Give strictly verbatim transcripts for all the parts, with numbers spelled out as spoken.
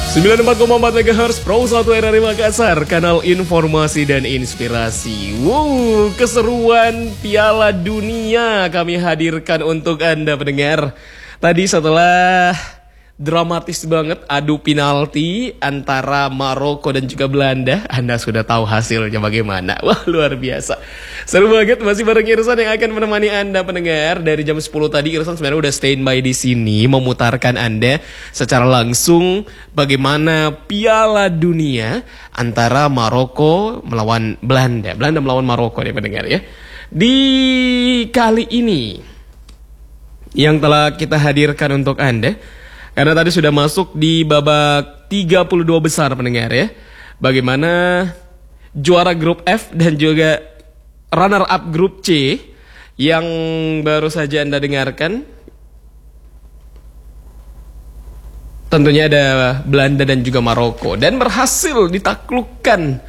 sembilan puluh empat koma empat megahertz Pro satu R R I Makassar, kanal informasi dan inspirasi. Wow, keseruan Piala Dunia kami hadirkan untuk Anda pendengar. Tadi setelah dramatis banget adu penalti antara Maroko dan juga Belanda, Anda sudah tahu hasilnya bagaimana. Wah, luar biasa. Seru banget, masih bareng Irsan yang akan menemani Anda pendengar. Dari jam sepuluh tadi Irsan sebenarnya udah standby di sini memutarkan Anda secara langsung bagaimana Piala Dunia antara Maroko melawan Belanda. Belanda melawan Maroko nih pendengar ya. Di kali ini yang telah kita hadirkan untuk Anda, karena tadi sudah masuk di babak tiga puluh dua besar pendengar ya. Bagaimana juara grup F dan juga runner up grup C yang baru saja Anda dengarkan. Tentunya ada Belanda dan juga Maroko, dan berhasil ditaklukkan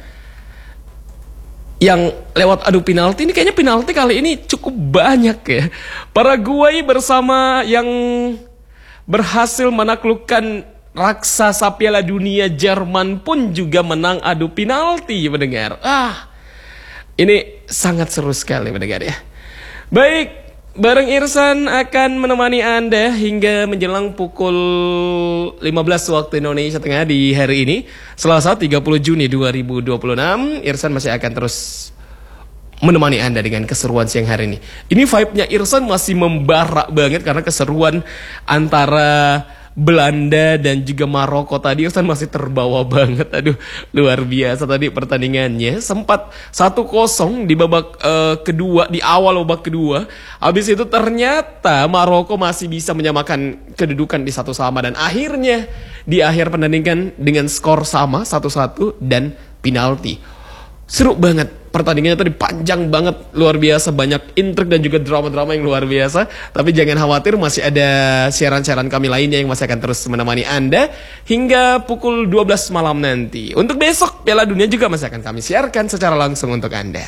yang lewat adu penalti. Ini kayaknya penalti kali ini cukup banyak ya. Paraguay bersama yang berhasil menaklukkan raksasa Piala Dunia Jerman pun juga menang adu penalti mendengar. Ah, ini sangat seru sekali mendengar ya. Baik, bareng Irsan akan menemani Anda hingga menjelang pukul lima belas waktu Indonesia Tengah di hari ini, Selasa tiga puluh Juni dua ribu dua puluh enam. Irsan masih akan terus menemani Anda dengan keseruan siang hari ini. Ini vibe-nya Irsan masih membara banget karena keseruan antara Belanda dan juga Maroko tadi. Irsan masih terbawa banget. Aduh, luar biasa tadi pertandingannya. Sempat satu kosong di babak uh, kedua, di awal babak kedua. Habis itu ternyata Maroko masih bisa menyamakan kedudukan di satu sama, dan akhirnya di akhir pertandingan dengan skor sama satu satu dan penalti. Seru banget. Pertandingannya tadi panjang banget, luar biasa, banyak intrik dan juga drama-drama yang luar biasa. Tapi jangan khawatir, masih ada siaran-siaran kami lainnya yang masih akan terus menemani Anda hingga pukul dua belas malam nanti. Untuk besok Piala Dunia juga masih akan kami siarkan secara langsung untuk Anda.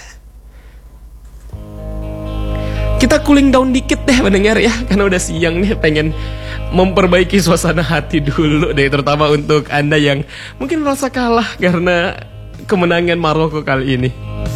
Kita cooling down dikit deh mendengar ya, karena udah siang nih, pengen memperbaiki suasana hati dulu deh, terutama untuk Anda yang mungkin merasa kalah karena kemenangan Maroko kali ini.